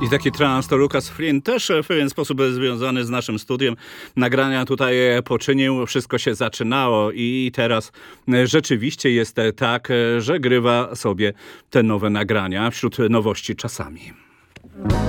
I taki trans to Lucas Flynn, też w pewien sposób związany z naszym studiem. Nagrania tutaj poczynił, wszystko się zaczynało i teraz rzeczywiście jest tak, że grywa sobie te nowe nagrania wśród nowości czasami.